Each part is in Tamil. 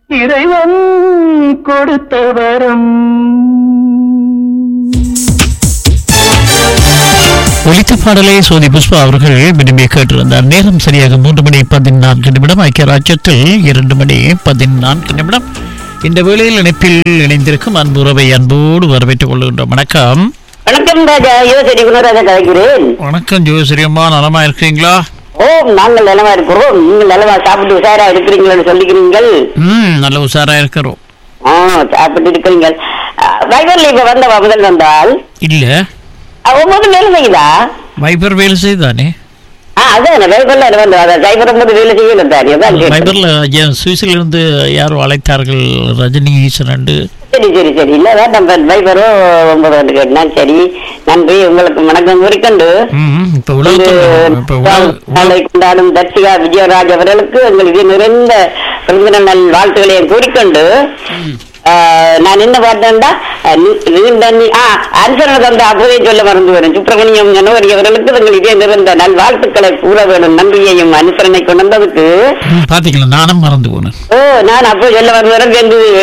இறைவன் கொடுத்த வரம். ஒலித்த பாடலை சோதி புஷ்பா அவர்கள் விரும்பி கேட்டிருந்தார். நேரம் சரியாக 3:14 ஐக்கிய ராஜ்யத்தில் 2:14. இந்த வேளையில் இணைப்பில் இணைந்திருக்கும் அன்புறவை அன்போடு வரவேற்றுக் கொள்கின்றோம். வணக்கம். வணக்கம் ராஜா, யோசரி குணராஜா கலைக்கிறேன். வணக்கம் ஜோசிரி அம்மா, நலமா இருக்கிறீங்களா? ஓ, நாங்கள் நலமா இருக்கிறோம். நீங்கள் நலமா சாப்பிட்டு உஷாரா இருக்கிறீங்கன்னு சொல்லிக்கிறீங்கள். நல்ல உஷாரா இருக்கிறோம். சாப்பிட்டு இருக்கிறீங்கள். வைபர்ல இப்ப வந்தவா முதல் வந்தால் இல்ல 9 வேலை செய்யுதா? வைபர் வேலை செய்தானே. அதான் வைபர்ல வந்து சைபர் 9 வேலை செய்யல தானே. வைபர்ல சுவிஸ்ல இருந்து யாரோ அழைத்தார்கள், ரஜினி ஈஸ்வரன். சரி சரி சரி, இல்லதான் நம்ம வைபரோ 9 கேட்டா. சரி, நன்றி. உங்களுக்கு வணக்கம் குறிக்கொண்டு கொண்டாடும் தர்ஷிகா விஜயராஜ் அவர்களுக்கு எங்களுக்கு நிறைந்த பிறந்த நல் வாழ்த்துக்களையும் கூறிக்கொண்டு நான் என்ன பார்த்தேன்டா, அனுசரணை தந்த அப்பவே சொல்ல மறந்து வரும். சுப்பிரமணியம் ஜனவரி அவர்களுக்கு எங்கள் இதே நிறைந்த நல் வாழ்த்துக்களை கூற வேணும். நன்றியையும் அனுசரணை கொண்டதுக்கு பாத்தீங்களா, நானும் மறந்து போனேன். நான் அப்போ சொல்ல மறந்து வரேன்.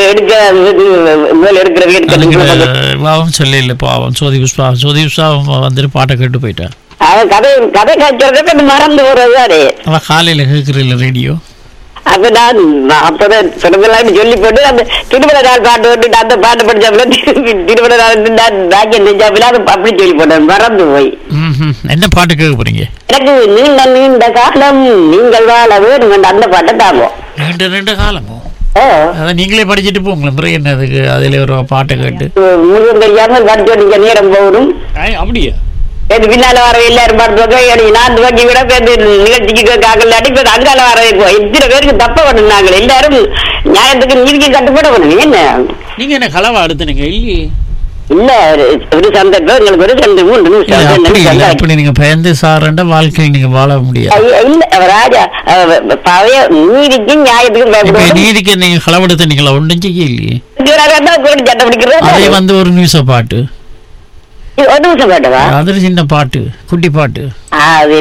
எடுக்க சொல்ல இல்ல பாவம். சோதி புஷ்பா வந்துட்டு பாட்டை கேட்டு போயிட்டேன். கதை காய்ச்சறதுக்கு மறந்து போறதுதானே. அவன் காலையில கேட்கறீல்ல ரேடியோ. அப்ப நான் அப்பதான் பிறந்தெல்லாம் சொல்லி போட்டு அந்த திருமண நாள் பாட்டு வந்துட்டு அந்த பாட்டு படிச்சாப்புல திருமண நாள் பாக்கியம் செஞ்சாப்புல அப்படி சொல்லி போட்டேன், மறந்து போய். என்ன பாட்டு கேட்க போறீங்க? எனக்கு நீண்ட நீண்ட காலம் நீங்கள் வாழ வேணும் அந்த பாட்டை தாங்கும். நீண்ட காலமோ? அதான் நீங்களே படிச்சுட்டு போங்களேன். பிறகு என்ன அதுக்கு அதுல ஒரு பாட்டை கேட்டு முழுவதும் தெரியாமல் படிச்சு நீங்க நேரம் போகணும். அப்படியா? பின்னால வர எல்லாரும் பார்த்து நான் துவக்கி விட நிகழ்ச்சிக்கு காக்கலாட்டி அங்கால வர இத்தனை பேருக்கு தப்ப பண்ணுனாங்க. எல்லாரும் நியாயத்துக்கு நீதிக்கு கட்டுப்பட பண்ணுங்க. என்ன நீங்க என்ன களவா அடுத்துனீங்க? இல்லையே, இல்ல ஒரு சந்தர்ப்பம் எங்களுக்கு ஒரு 2-3 நிமிஷம் அப்படி நீங்க பயந்து சாரண்ட வாழ்க்கையில் நீங்க வாழ முடியாது. இல்ல ராஜா, பழைய நீதிக்கும் நியாயத்துக்கும் நீதிக்கு நீங்க களவெடுத்தீங்களா? ஒன்றும் செய்ய இல்லையே. சட்டம் பிடிக்கிறது அதே வந்து ஒரு நிமிஷம் பாட்டு, ஒரு நிமிஷம் பாட்டவா? அது சின்ன பாட்டு, குட்டி பாட்டு. அது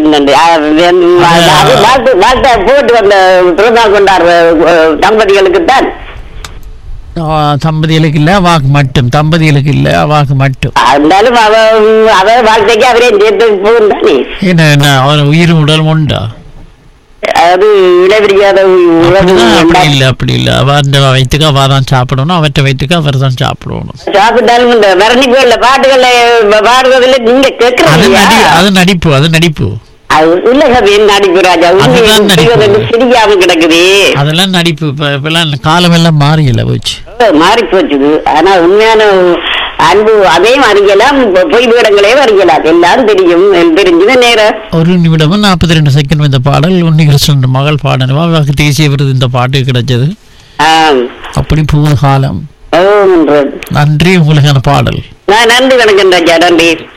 போட்டு வந்த பிறந்தநாள் கொண்டாடுற தம்பதிகளுக்கு தான். தம்பதிகளுக்கு இல்ல, வாக்கு மட்டும். தம்பதிகளுக்கு இல்ல, வாக்கு மட்டும். இருந்தாலும் அவ வாழ்க்கைக்கு அவரே சேர்த்து போகும் தானே. என்ன அவர் உயிர் உடல் உண்டா? அது இடைபிடிக்காத அப்படி இல்ல. அவன் வயிற்றுக்கு அவ தான் சாப்பிடணும், அவற்றை வயிற்றுக்கு அவர் தான் சாப்பிடணும். சாப்பிட்டாலும் இந்த வர்ணிப்புகள்ல பாட்டுகளை பாடுறதுல நீங்க கேட்கறீங்க. அது நடிப்பு, அது நடிப்பு. நடிப்பு ராஜா, சிரிக்காம கிடக்குது. அதெல்லாம் நடிப்பு. இப்பெல்லாம் காலம் எல்லாம் மாறியல போச்சு, மாறி போச்சுது. ஆனா உண்மையான அன்பு அதையும் அறியலாம், பொய் வேடங்களையும் அறியலாம். எல்லாரும் தெரியும். தெரிஞ்சது நேரம் 1 நிமிடமும் 42 செகண்ட் இந்த பாடல் உன்னிகிருஷ்ணன் மகள் பாடனவா தேசிய விருது இந்த பாட்டு கிடைச்சது. அப்படி போன காலம். நன்றி உங்களுக்கான பாடல். நன்றி, வணக்கம் ராஜா, நன்றி.